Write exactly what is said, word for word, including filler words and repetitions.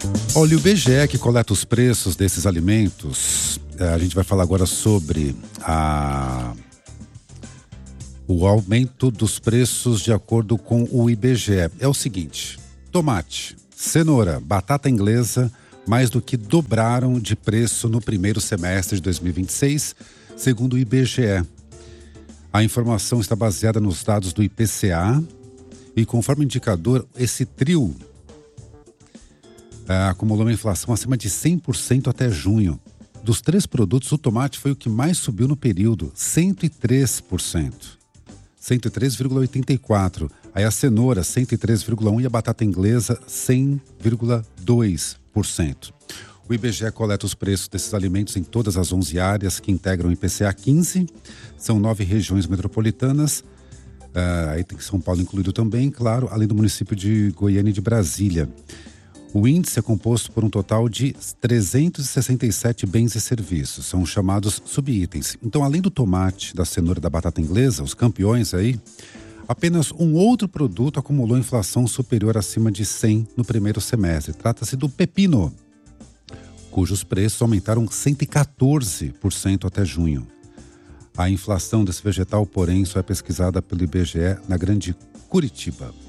Olha, o I B G E, que coleta os preços desses alimentos, a gente vai falar agora sobre a... o aumento dos preços de acordo com o I B G E. É o seguinte: tomate, cenoura, batata inglesa mais do que dobraram de preço no primeiro semestre de dois mil e vinte e seis, segundo o I B G E. A informação está baseada nos dados do I P C A e, conforme indicador, esse trio é, acumulou uma inflação acima de cem por cento até junho. Dos três produtos, o tomate foi o que mais subiu no período, cento e três por cento. cento e três vírgula oitenta e quatro por cento. Aí a cenoura, cento e três vírgula um por cento, e a batata inglesa, cem vírgula dois por cento. O I B G E coleta os preços desses alimentos em todas as onze áreas que integram o I P C A quinze. São nove regiões metropolitanas. Uh, aí tem São Paulo incluído também, claro, além do município de Goiânia e de Brasília. O índice é composto por um total de trezentos e sessenta e sete bens e serviços. São chamados subitens. Então, além do tomate, da cenoura e da batata inglesa, os campeões aí, apenas um outro produto acumulou inflação superior acima de cem no primeiro semestre. Trata-se do pepino, cujos preços aumentaram cento e quatorze por cento até junho. A inflação desse vegetal, porém, só é pesquisada pelo I B G E na Grande Curitiba.